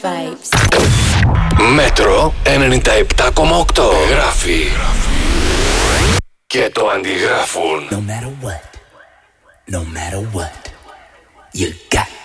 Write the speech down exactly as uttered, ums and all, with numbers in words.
Vibes. Μέτρο ενενήντα επτά κόμμα οκτώ. Γράφει και το αντιγράφουν. No matter what, no matter what, you